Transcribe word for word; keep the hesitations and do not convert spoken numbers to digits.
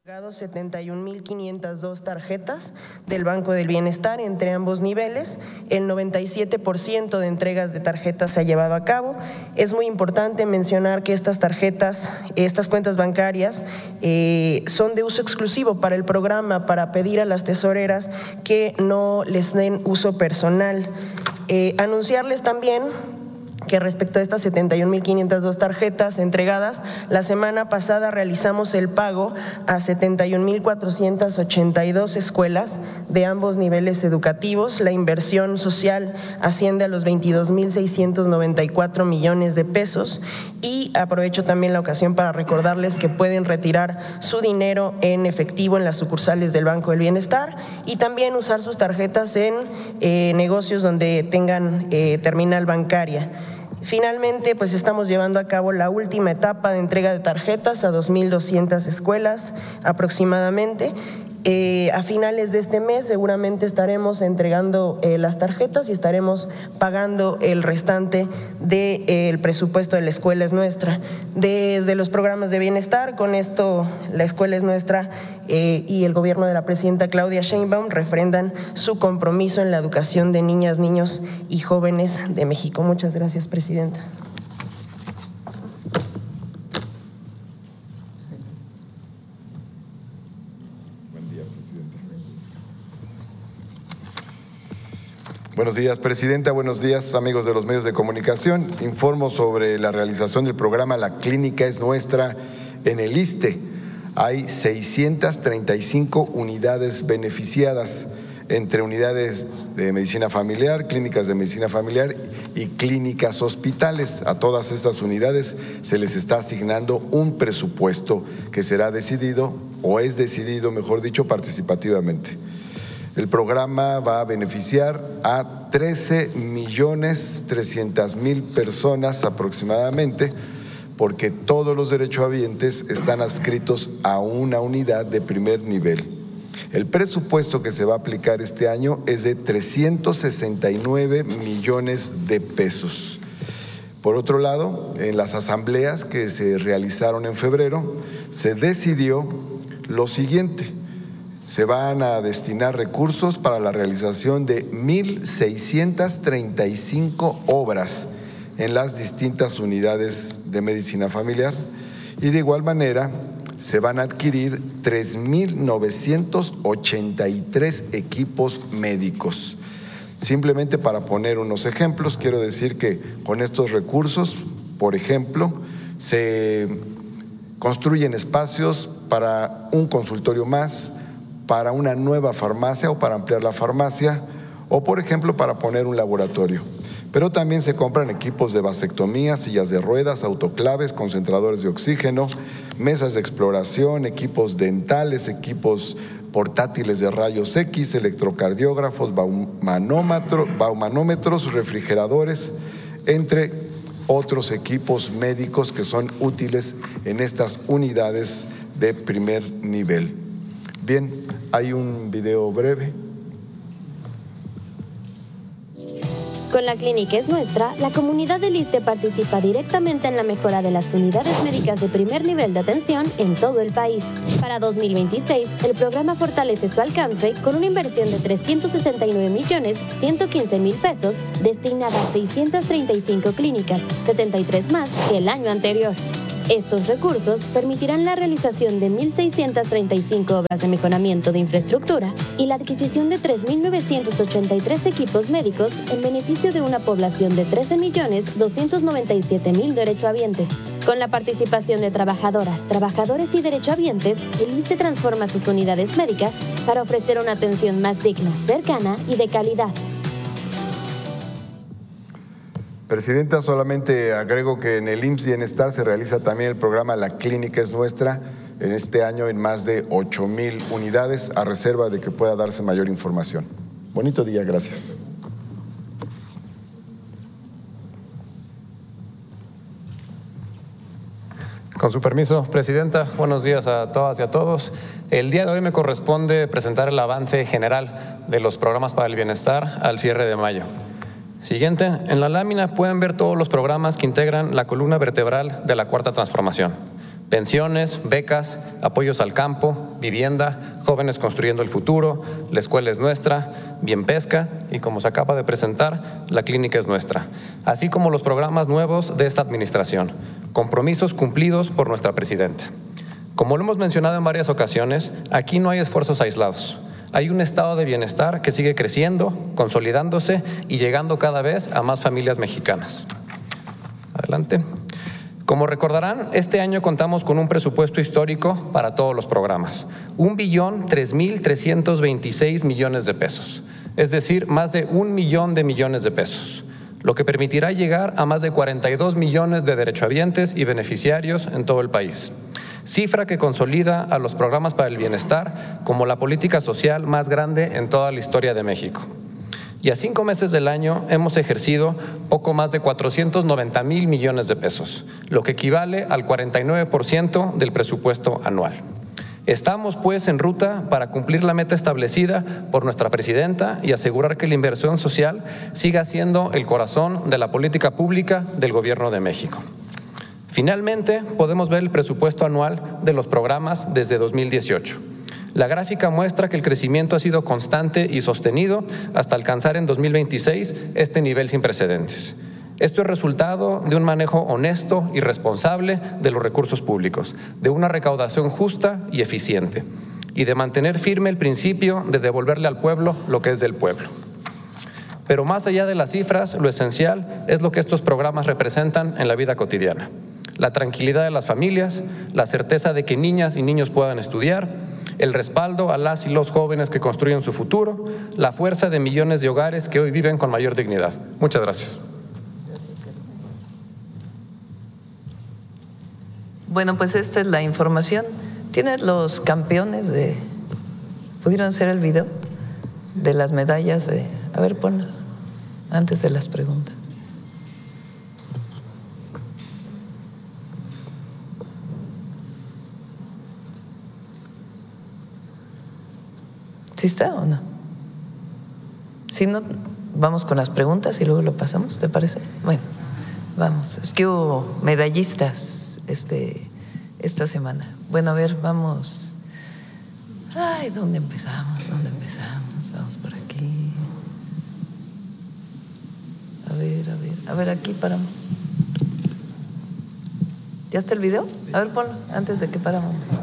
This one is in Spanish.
setenta y un mil quinientas dos tarjetas del Banco del Bienestar entre ambos niveles. El noventa y siete por ciento de entregas de tarjetas se ha llevado a cabo. Es muy importante mencionar que estas tarjetas, estas cuentas bancarias eh, son de uso exclusivo para el programa, para pedir a las tesoreras que no les den uso personal. Eh, anunciarles también que respecto a estas setenta y un mil quinientas dos tarjetas entregadas, la semana pasada realizamos el pago a setenta y un mil cuatrocientas ochenta y dos escuelas de ambos niveles educativos. La inversión social asciende a los veintidós mil seiscientos noventa y cuatro millones de pesos y aprovecho también la ocasión para recordarles que pueden retirar su dinero en efectivo en las sucursales del Banco del Bienestar y también usar sus tarjetas en eh, negocios donde tengan eh, terminal bancaria. Finalmente, pues estamos llevando a cabo la última etapa de entrega de tarjetas a dos mil doscientas escuelas aproximadamente. Eh, a finales de este mes seguramente estaremos entregando eh, las tarjetas y estaremos pagando el restante del eh, presupuesto de La Escuela es Nuestra. Desde los programas de bienestar, con esto La Escuela es Nuestra eh, y el gobierno de la presidenta Claudia Sheinbaum refrendan su compromiso en la educación de niñas, niños y jóvenes de México. Muchas gracias, presidenta. Buenos días, presidenta. Buenos días, amigos de los medios de comunicación. Informo sobre la realización del programa La Clínica es Nuestra en el ISSSTE. Hay seiscientas treinta y cinco unidades beneficiadas, entre unidades de medicina familiar, clínicas de medicina familiar y clínicas hospitales. A todas estas unidades se les está asignando un presupuesto que será decidido, o es decidido, mejor dicho, participativamente. El programa va a beneficiar a trece millones trescientas mil personas aproximadamente, porque todos los derechohabientes están adscritos a una unidad de primer nivel. El presupuesto que se va a aplicar este año es de trescientos sesenta y nueve millones de pesos. Por otro lado, en las asambleas que se realizaron en febrero, se decidió lo siguiente: se van a destinar recursos para la realización de mil seiscientas treinta y cinco obras en las distintas unidades de medicina familiar y de igual manera se van a adquirir tres mil novecientos ochenta y tres equipos médicos. Simplemente para poner unos ejemplos, quiero decir que con estos recursos, por ejemplo, se construyen espacios para un consultorio más, para una nueva farmacia o para ampliar la farmacia o, por ejemplo, para poner un laboratorio. Pero también se compran equipos de vasectomía, sillas de ruedas, autoclaves, concentradores de oxígeno, mesas de exploración, equipos dentales, equipos portátiles de rayos X, electrocardiógrafos, baumanómetros, refrigeradores, entre otros equipos médicos que son útiles en estas unidades de primer nivel. Bien, hay un video breve. Con La Clínica es Nuestra, la comunidad del ISSSTE participa directamente en la mejora de las unidades médicas de primer nivel de atención en todo el país. Para dos mil veintiséis, el programa fortalece su alcance con una inversión de trescientos sesenta y nueve millones ciento quince mil pesos destinada a seiscientas treinta y cinco clínicas, setenta y tres más que el año anterior. Estos recursos permitirán la realización de mil seiscientas treinta y cinco obras de mejoramiento de infraestructura y la adquisición de tres mil novecientos ochenta y tres equipos médicos en beneficio de una población de trece millones doscientos noventa y siete mil derechohabientes. Con la participación de trabajadoras, trabajadores y derechohabientes, el ISSSTE transforma sus unidades médicas para ofrecer una atención más digna, cercana y de calidad. Presidenta, solamente agrego que en el I M S S Bienestar se realiza también el programa La Clínica es Nuestra en este año en más de ocho mil unidades, a reserva de que pueda darse mayor información. Bonito día, gracias. Con su permiso, presidenta, buenos días a todas y a todos. El día de hoy me corresponde presentar el avance general de los programas para el bienestar al cierre de mayo. Siguiente, en la lámina pueden ver todos los programas que integran la columna vertebral de la Cuarta Transformación. Pensiones, becas, apoyos al campo, vivienda, jóvenes construyendo el futuro, la escuela es nuestra, Bien Pesca y, como se acaba de presentar, la clínica es nuestra, así como los programas nuevos de esta administración, compromisos cumplidos por nuestra presidenta. Como lo hemos mencionado en varias ocasiones, aquí no hay esfuerzos aislados. Hay un estado de bienestar que sigue creciendo, consolidándose y llegando cada vez a más familias mexicanas. Adelante. Como recordarán, este año contamos con un presupuesto histórico para todos los programas, un billón tres mil trescientos veintiséis millones de pesos, es decir, más de un millón de millones de pesos, lo que permitirá llegar a más de cuarenta y dos millones de derechohabientes y beneficiarios en todo el país. Cifra que consolida a los programas para el bienestar como la política social más grande en toda la historia de México. Y a cinco meses del año hemos ejercido poco más de cuatrocientos noventa mil millones de pesos, lo que equivale al cuarenta y nueve por ciento del presupuesto anual. Estamos, pues, en ruta para cumplir la meta establecida por nuestra presidenta y asegurar que la inversión social siga siendo el corazón de la política pública del Gobierno de México. Finalmente, podemos ver el presupuesto anual de los programas desde dos mil dieciocho. La gráfica muestra que el crecimiento ha sido constante y sostenido hasta alcanzar en dos mil veintiséis este nivel sin precedentes. Esto es resultado de un manejo honesto y responsable de los recursos públicos, de una recaudación justa y eficiente, y de mantener firme el principio de devolverle al pueblo lo que es del pueblo. Pero más allá de las cifras, lo esencial es lo que estos programas representan en la vida cotidiana. La tranquilidad de las familias, la certeza de que niñas y niños puedan estudiar, el respaldo a las y los jóvenes que construyen su futuro, la fuerza de millones de hogares que hoy viven con mayor dignidad. Muchas gracias. Bueno, pues esta es la información. ¿Tienes los campeones de… ¿Pudieron hacer el video? De las medallas de… A ver, ponlo antes de las preguntas. ¿Sí está o no? Si no, vamos con las preguntas y luego lo pasamos, ¿te parece? Bueno, vamos. Es que hubo medallistas este, esta semana. Bueno, a ver, vamos. Ay, ¿dónde empezamos? ¿Dónde empezamos? Vamos por aquí. A ver, a ver. A ver, aquí paramos. ¿Ya está el video? A ver, ponlo, antes de que paramos.